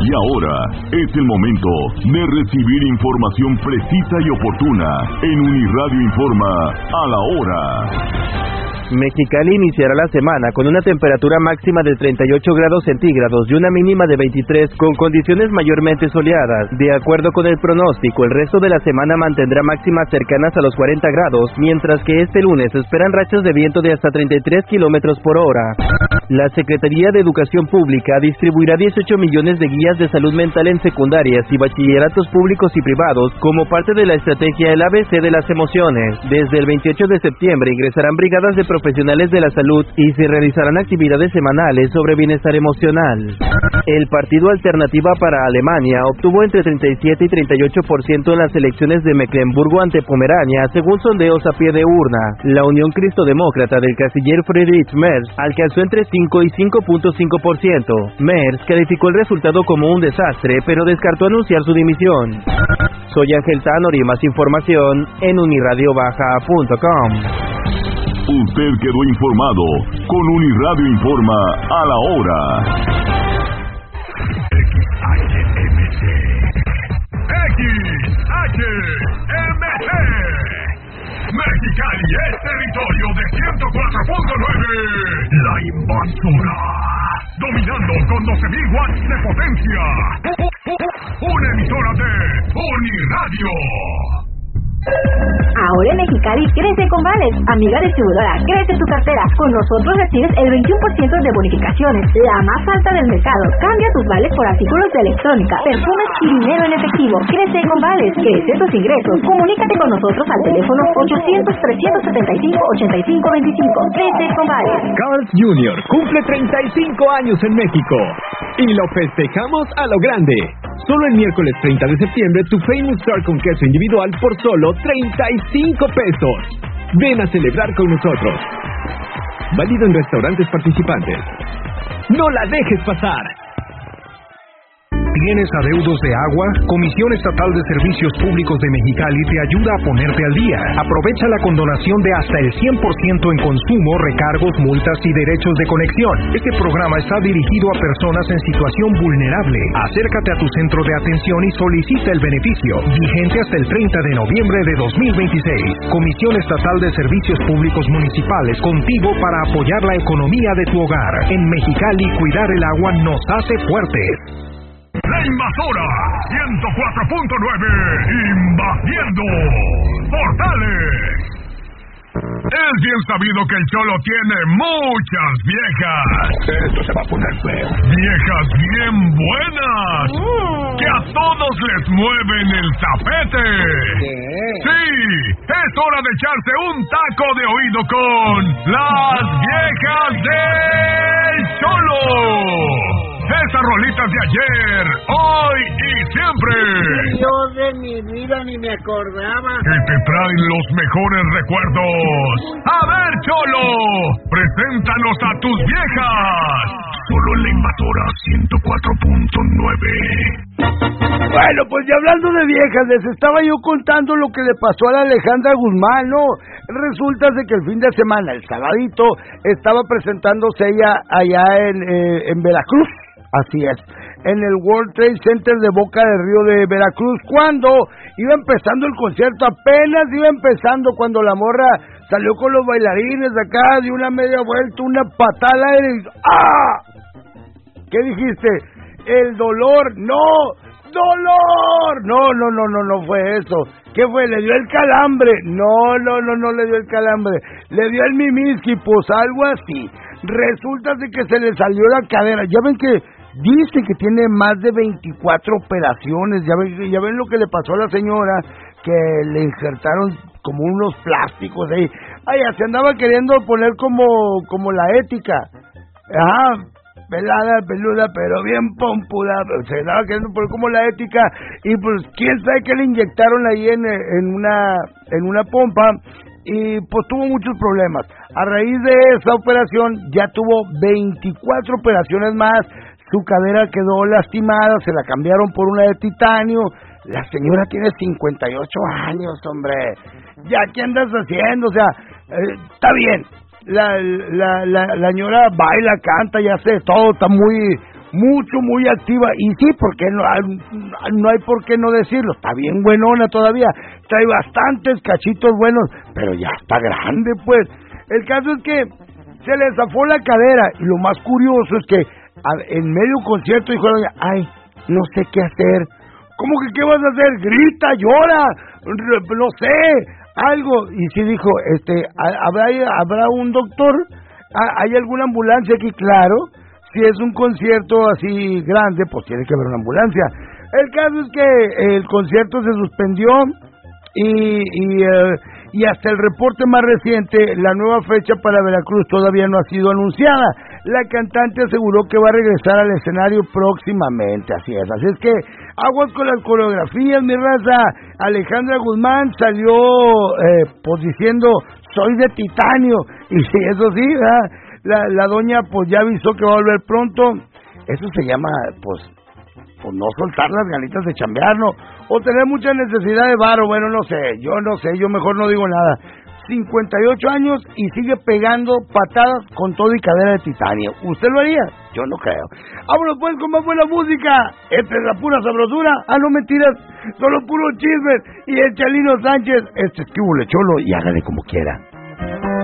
Y ahora es el momento de recibir información precisa y oportuna en Uniradio Informa a la hora. Mexicali iniciará la semana con una temperatura máxima de 38 grados centígrados y una mínima de 23, con condiciones mayormente soleadas. De acuerdo con el pronóstico, el resto de la semana mantendrá máximas cercanas a los 40 grados, mientras que este lunes se esperan rachas de viento de hasta 33 kilómetros por hora. La Secretaría de Educación Pública distribuirá 18 millones de guías de salud mental en secundarias y bachilleratos públicos y privados como parte de la estrategia El ABC de las emociones. Desde el 28 de septiembre ingresarán brigadas de profesionales de la salud y se realizarán actividades semanales sobre bienestar emocional. El Partido Alternativa para Alemania obtuvo entre 37 y 38% en las elecciones de Mecklemburgo ante Pomerania, según sondeos a pie de urna. La Unión Cristodemócrata del canciller Friedrich Merz alcanzó entre 5 y 5.5%. Merz calificó el resultado como un desastre, pero descartó anunciar su dimisión. Soy Ángel Tanor y más información en uniradiobaja.com. Usted quedó informado con Uniradio Informa a la hora. XHMC. Mexicali es territorio de 104.9. La invasora. Dominando con 12.000 watts de potencia. Una emisora de Uniradio. Ahora en Mexicali crece con Vales. Amiga distribuidora, crece tu cartera. Con nosotros recibes el 21% de bonificaciones, la más alta del mercado. Cambia tus vales por artículos de electrónica, perfumes y dinero en efectivo. Crece con Vales, crece tus ingresos. Comunícate con nosotros al teléfono 800-375-8525. Crece con Vales. Carl's Jr. cumple 35 años en México y lo festejamos a lo grande. Solo el miércoles 30 de septiembre, tu Famous Star con queso individual por solo 35 pesos. Ven a celebrar con nosotros. Válido en restaurantes participantes. ¡No la dejes pasar! ¿Tienes adeudos de agua? Comisión Estatal de Servicios Públicos de Mexicali te ayuda a ponerte al día. Aprovecha la condonación de hasta el 100% en consumo, recargos, multas y derechos de conexión. Este programa está dirigido a personas en situación vulnerable. Acércate a tu centro de atención y solicita el beneficio. Vigente hasta el 30 de noviembre de 2026. Comisión Estatal de Servicios Públicos Municipales, contigo para apoyar la economía de tu hogar. En Mexicali, cuidar el agua nos hace fuertes. La invasora 104.9, invadiendo Portales. Es bien sabido que el Cholo tiene muchas viejas. Esto se va a poner feo. Viejas bien buenas, que a todos les mueven el tapete. Sí, es hora de echarse un taco de oído con las viejas del Cholo. Esas rolitas de ayer, hoy y siempre. Dios de mi vida, ni me acordaba. Que te traen los mejores recuerdos. A ver, Cholo, preséntanos a tus viejas. Solo en la invasora 104.9. Bueno, pues ya hablando de viejas, les estaba yo contando lo que le pasó a la Alejandra Guzmán, ¿no? Resulta de que el fin de semana, el sabadito, estaba presentándose ella allá en Veracruz. Así es, en el World Trade Center de Boca del Río de Veracruz, cuando iba empezando el concierto, apenas iba empezando, cuando la morra salió con los bailarines de acá, dio una media vuelta, una patada al aire y ¡ah! ¿Qué dijiste? El dolor, no, dolor, no fue eso. ¿Qué fue? ¿Le dio el calambre? No le dio el calambre, le dio el mimiski, pues algo así. Resulta de que se le salió la cadera, ya ven que dice que tiene más de 24 operaciones, ya ven lo que le pasó a la señora, que le injertaron como unos plásticos ahí. Ay, se andaba queriendo poner como la ética. Ajá, pelada, peluda, pero bien pompuda, se andaba queriendo poner como la ética, y pues quién sabe qué le inyectaron ahí en una pompa, y pues tuvo muchos problemas. A raíz de esa operación ya tuvo 24 operaciones más. Su cadera quedó lastimada, se la cambiaron por una de titanio. La señora tiene 58 años, hombre. ¿Ya qué andas haciendo? O sea, está bien. La señora baila, canta, ya sé, todo está muy muy activa, y sí, porque no hay por qué no decirlo, está bien buenona todavía, trae bastantes cachitos buenos, pero ya está grande, pues. El caso es que se le zafó la cadera, y lo más curioso es que en medio concierto dijo, ay, no sé qué hacer. ¿Cómo que qué vas a hacer? Grita, llora, no sé, algo. Y sí dijo, ¿habrá un doctor? ¿Hay alguna ambulancia aquí? Claro, si es un concierto así grande, pues tiene que haber una ambulancia. El caso es que el concierto se suspendió y hasta el reporte más reciente, la nueva fecha para Veracruz todavía no ha sido anunciada. La cantante aseguró que va a regresar al escenario próximamente, así es que aguas con las coreografías, mi raza. Alejandra Guzmán salió pues diciendo, soy de titanio, y sí, eso sí, la doña pues ya avisó que va a volver pronto. Eso se llama pues no soltar las ganitas de chambear, ¿no? O tener mucha necesidad de varo, bueno, no sé, yo mejor no digo nada. 58 años y sigue pegando patadas con todo y cadera de titanio. ¿Usted lo haría? Yo no creo. Vámonos pues con más buena música. Esta es la pura sabrosura. No mentiras, solo puro chismes. Y el Chalino Sánchez, este es que hubo Cholo y hágale como quiera.